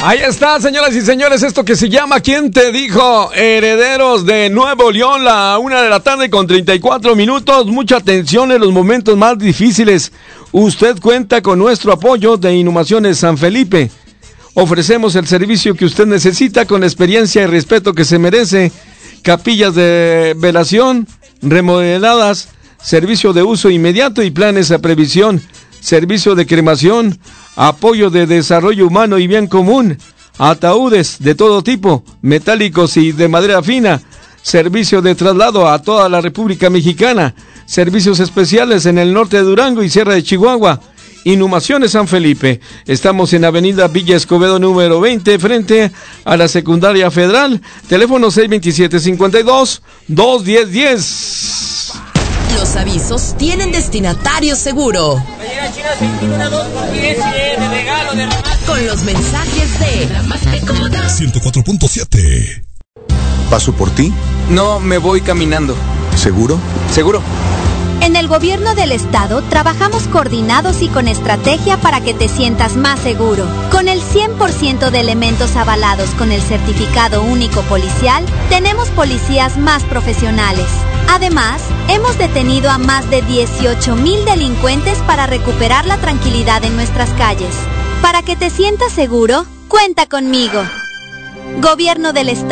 Ahí está, señoras y señores, esto que se llama ¿Quién te dijo? Herederos de Nuevo León, la 1:34 p.m. Mucha atención en los momentos más difíciles. Usted cuenta con nuestro apoyo de Inhumaciones San Felipe. Ofrecemos el servicio que usted necesita con la experiencia y respeto que se merece. Capillas de velación remodeladas, servicio de uso inmediato y planes a previsión, servicio de cremación, apoyo de desarrollo humano y bien común, ataúdes de todo tipo, metálicos y de madera fina, servicio de traslado a toda la República Mexicana, servicios especiales en el norte de Durango y Sierra de Chihuahua. Inhumaciones San Felipe. Estamos en Avenida Villa Escobedo número 20, frente a la Secundaria Federal. Teléfono 627-52-210-10. Los avisos tienen destinatario seguro. Con los mensajes de la más pecuda 104.7. ¿Paso por ti? No, me voy caminando. ¿Seguro? ¿Seguro? En el gobierno del estado trabajamos coordinados y con estrategia para que te sientas más seguro. Con el 100% de elementos avalados con el certificado único policial, tenemos policías más profesionales. Además, hemos detenido a más de 18,000 delincuentes para recuperar la tranquilidad en nuestras calles. Para que te sientas seguro, cuenta conmigo. Gobierno del estado.